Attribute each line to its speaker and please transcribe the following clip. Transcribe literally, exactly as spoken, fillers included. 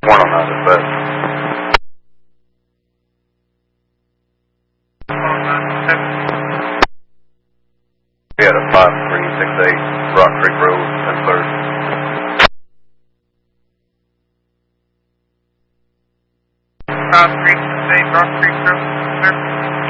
Speaker 1: one oh nine is best. We had a five three six eight Rock Creek Road, Pittsburgh.
Speaker 2: five three six eight Rock Creek Road, sir.